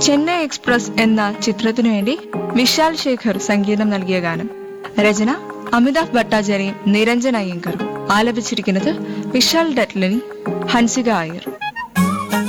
Chennai express എന്ന ചിത്രത്തിനു വേണ്ടി വിശാൽ ശേഖർ സംഗീതം നൽകിയ ഗാനം. രചന അമിതാഭ് ഭട്ടാചാര്യയും നിരഞ്ജൻ അയ്യങ്കറും. ആലപിച്ചിരിക്കുന്നത് വിശാൽ ഡട്ലനി, ഹൻസിക അയ്യർ.